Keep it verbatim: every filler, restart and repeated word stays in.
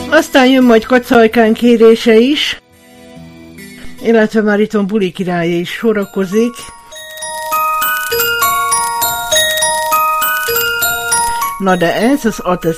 Aztán jön majd Kacajkán kérése is, illetve már itt van Buli királya is sorakozik. Na de ez az Atesz